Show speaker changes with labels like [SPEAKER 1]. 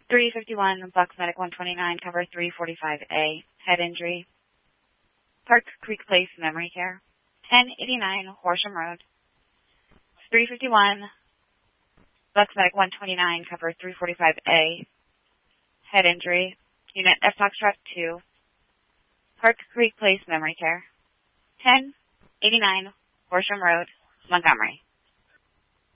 [SPEAKER 1] 351 Bucks Medic 129, cover 345A, head injury. Park Creek Place, memory care. 1089 Horsham Road. 351 Bucks Medic 129, cover 345A, head injury. Unit F Foxtrot 2. Park Creek Place, memory care. 1089 Horsham Road, Montgomery.